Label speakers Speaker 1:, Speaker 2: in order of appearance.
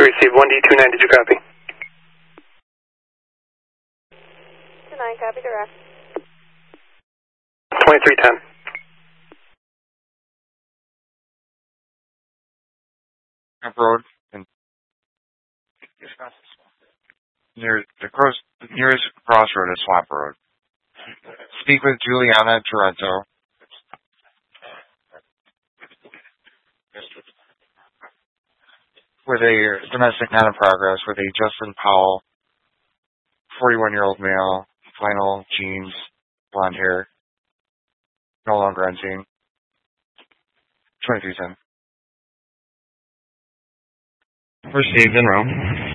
Speaker 1: received. 1D29, did you copy?
Speaker 2: 29, copy direct.
Speaker 1: 2310.
Speaker 3: Up road and nearest crossroad is Swamp Road. Speak with Juliana Toronto. With a domestic not in progress with a Justin Powell, 41-year-old male, flannel jeans, blonde hair, no longer on scene. 2310.
Speaker 4: Received in room.